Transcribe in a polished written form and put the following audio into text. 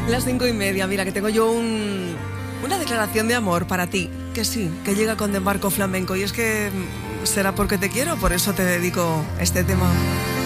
Las 5:30, mira que tengo yo una declaración de amor para ti, que sí, que llega con Desembarco Flamenco, y es que será porque te quiero, por eso te dedico este tema.